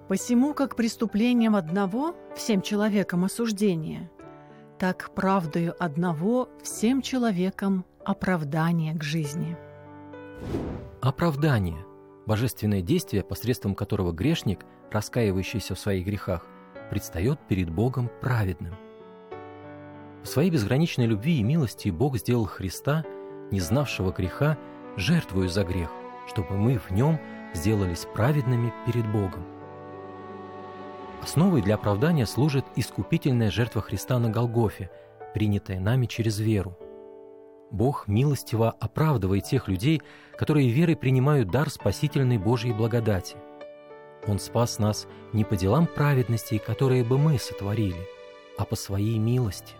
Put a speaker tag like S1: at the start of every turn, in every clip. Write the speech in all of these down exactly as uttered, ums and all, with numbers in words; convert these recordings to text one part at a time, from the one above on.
S1: Посему, как преступлением одного всем человекам осуждение, так правдою одного всем человекам оправдание к жизни.
S2: Оправдание – божественное действие, посредством которого грешник, раскаивающийся в своих грехах, предстает перед Богом праведным. В своей безграничной любви и милости Бог сделал Христа, не знавшего греха, жертвою за грех, чтобы мы в Нем сделались праведными перед Богом. Основой для оправдания служит искупительная жертва Христа на Голгофе, принятая нами через веру. Бог милостиво оправдывает тех людей, которые верой принимают дар спасительной Божьей благодати. Он спас нас не по делам праведности, которые бы мы сотворили, а по своей милости.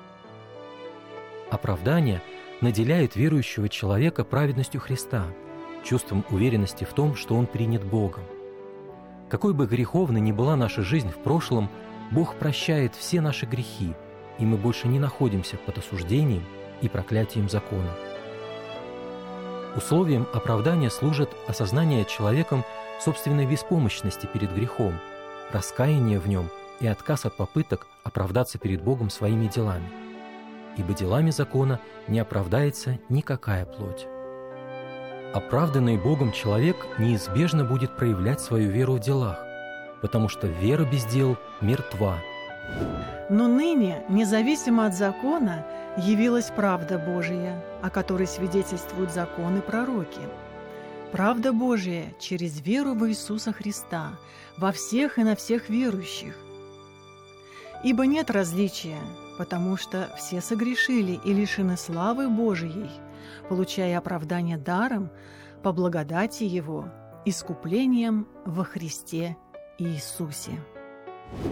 S2: Оправдание наделяет верующего человека праведностью Христа, чувством уверенности в том, что он принят Богом. Какой бы греховной ни была наша жизнь в прошлом, Бог прощает все наши грехи, и мы больше не находимся под осуждением и проклятием закона. Условием оправдания служит осознание человеком собственной беспомощности перед грехом, раскаяние в нем и отказ от попыток оправдаться перед Богом своими делами. Ибо делами закона не оправдается никакая плоть. Оправданный Богом человек неизбежно будет проявлять свою веру в делах, потому что вера без дел мертва.
S1: Но ныне, независимо от закона, явилась правда Божия, о которой свидетельствуют законы и пророки. Правда Божия через веру в Иисуса Христа во всех и на всех верующих. Ибо нет различия, потому что все согрешили и лишены славы Божией, получая оправдание даром по благодати Его, искуплением во Христе Иисусе.